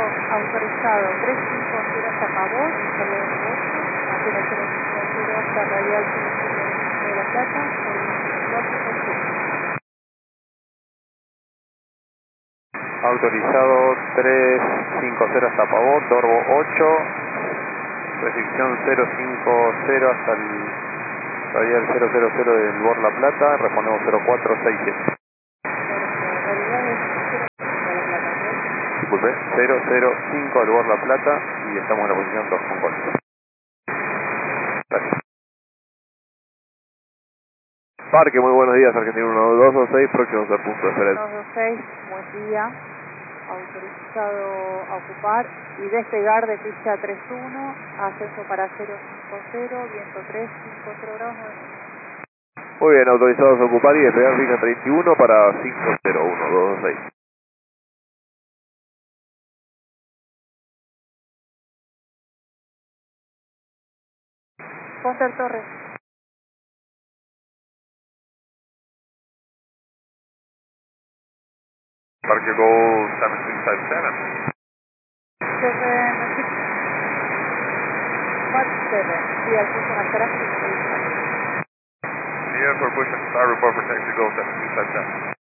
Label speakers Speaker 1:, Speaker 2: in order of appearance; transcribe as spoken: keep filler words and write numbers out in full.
Speaker 1: autorizado tres cinco cero hasta Pavón, salida de negocio, mantiene cero cinco cero hasta Radial cero cero de La Plata, cuatro con seis.
Speaker 2: Autorizado tres cinco cero hasta Pavón, Dorbo ocho, restricción cero cinco cero hasta el Radial cero cero cero del Bor La Plata, respondemos cero cuatro seis siete. Disculpe, cero cero cinco del Bor La Plata y estamos en la posición dos con cuatro. Gracias. Parque, muy buenos días, Argentina uno dos dos seis, próximos al punto de referencia.
Speaker 1: uno dos seis, buen día. Autorizado a ocupar y despegar de pista tres uno, ascenso para cero cinco cero, viento tres, cinco cero grados nueve.
Speaker 2: Muy bien, autorizados a ocupar y despegar fija treinta y uno para cinco cero uno dos dos seis.
Speaker 1: Conter Torres.
Speaker 2: Parque Gold seven six five seven.
Speaker 1: seven six five seven. Sí, al punto nacional.
Speaker 2: Here for push and star report for taxi Gold seven six five seven.